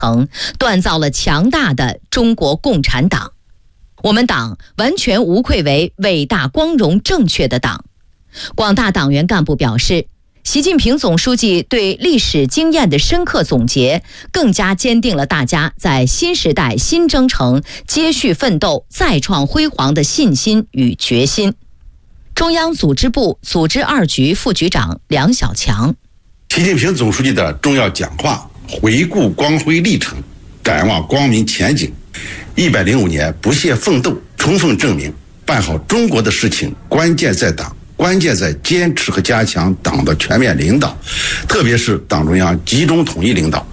锻造了强大的中国共产党。我们党完全无愧为伟大、光荣、正确的党。广大党员干部表示，习近平总书记对历史经验的深刻总结，更加坚定了大家在新时代新征程接续奋斗、再创辉煌的信心与决心。中央组织部组织二局副局长梁小强： 习近平总书记的重要讲话，回顾光辉历程，展望光明前景。105年不懈奋斗，充分证明办好中国的事情，关键在党，关键在坚持和加强党的全面领导，特别是党中央集中统一领导。